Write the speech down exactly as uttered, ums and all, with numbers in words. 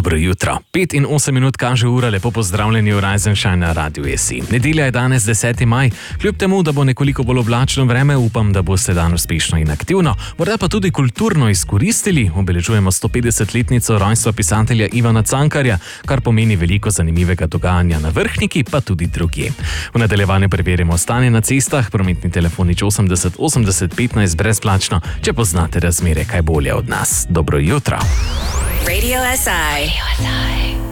Dobro jutro. pet in osem minut kaže ura, lepo pozdravljeni v Rise and Shine na Radiu E S I. Nedelja je danes deseti maj, kljub temu, da bo nekoliko bolj oblačno vreme, upam, da boste dan uspešno in aktivno, morda pa tudi kulturno izkoristili. Obeležujemo stopetdesetletnico rojstva pisatelja Ivana Cankarja, kar pomeni veliko zanimivega dogajanja na Vrhniki, pa tudi drugje. V nadaljevanju preverimo stanje na cestah, prometni telefonič osemdeset osemdeset petnajst brezplačno, če poznate razmere kaj bolje od nas. Dobro jutro. Radio S I. Radio S I.